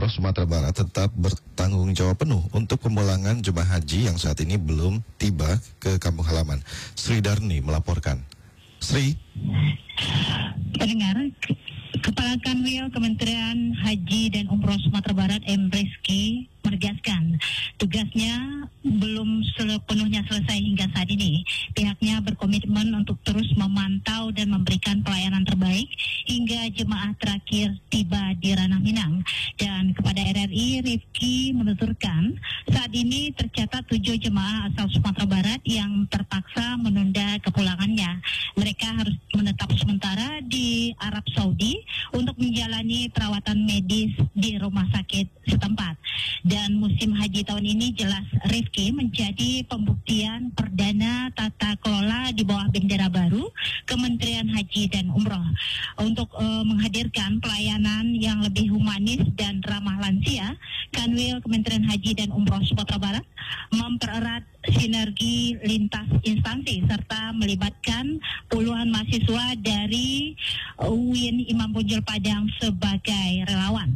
Umroh Sumatera Barat tetap bertanggung jawab penuh untuk pemulangan jemaah haji yang saat ini belum tiba ke kampung halaman. Sri Darni melaporkan. Sri. Pendengar, Kepala Kanwil Kementerian Haji dan Umroh Sumatera Barat M. Rizky menegaskan tugasnya belum sepenuhnya selesai hingga saat ini. Pihaknya berkomitmen untuk terus memantau dan memberikan pelayanan terbaik hingga jemaah terakhir tiba di Ranah Minang. Dan kepada RRI, Rizky menuturkan saat ini tercatat 7 jemaah asal Sumatera Barat yang terpaksa menunda kepulangannya. Mereka harus menetap sementara di Arab Saudi untuk menjalani perawatan medis di rumah sakit setempat. Dan musim haji tahun ini jelas Rizky menjadi pembuktian perdana tata kelola di bawah bendera baru Kementerian Haji dan Umroh untuk menghadirkan pelayanan yang lebih humanis dan ramah lansia. Kanwil Kementerian Haji dan Umroh Sumatera Barat mempererat sinergi lintas instansi serta melibatkan puluhan mahasiswa dari UIN Imam Bonjol Padang sebagai relawan.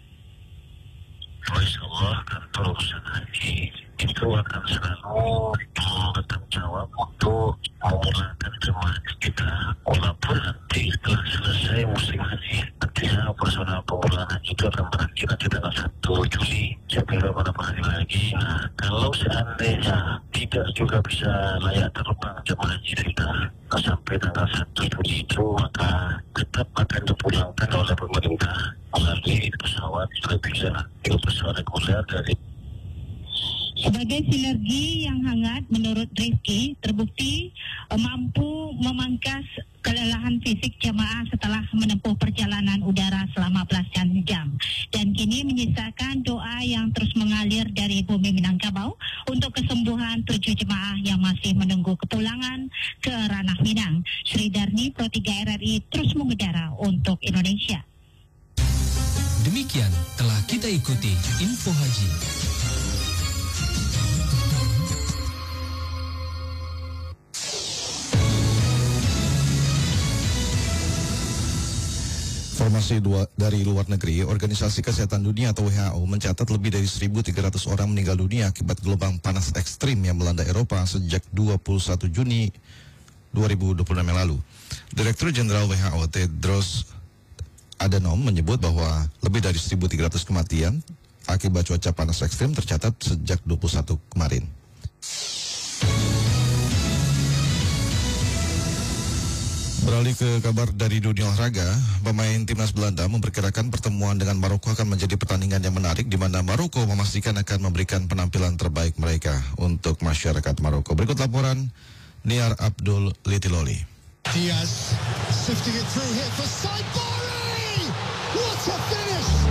Insya Allah kantor urusan haji itu akan selalu bertanggung jawab untuk memulangkan jemaah kita walaupun nanti setelah selesai musim haji. Artinya personal pemulangan itu akan berakhir nanti tanggal 1 Juli sampai beberapa hari lagi. Nah, kalau seandainya tidak juga bisa layak terbang jemaah haji kita sampai tanggal 1 Juli itu, maka tetap akan dipulangkan oleh pemerintah melalui pesawat pesawat reguler dari. Sebagai sinergi yang hangat, menurut Rizky, terbukti mampu memangkas kelelahan fisik jemaah setelah menempuh perjalanan udara selama belasan jam. Dan kini menyisakan doa yang terus mengalir dari bumi Minangkabau untuk kesembuhan 7 jemaah yang masih menunggu kepulangan ke Ranah Minang. Sri Darni, Pro 3 RRI, terus mengudara untuk Indonesia. Demikian telah kita ikuti Info Haji. Informasi dari luar negeri, Organisasi Kesehatan Dunia atau WHO mencatat lebih dari 1.300 orang meninggal dunia akibat gelombang panas ekstrim yang melanda Eropa sejak 21 Juni 2026 yang lalu. Direktur Jenderal WHO Tedros Adhanom menyebut bahwa lebih dari 1.300 kematian akibat cuaca panas ekstrim tercatat sejak 21 kemarin. Beralih ke kabar dari dunia olahraga, pemain timnas Belanda memperkirakan pertemuan dengan Maroko akan menjadi pertandingan yang menarik di mana Maroko memastikan akan memberikan penampilan terbaik mereka untuk masyarakat Maroko. Berikut laporan Niar Abdul Litiloli. Diaz sifting it through here for Saibari. What a finish!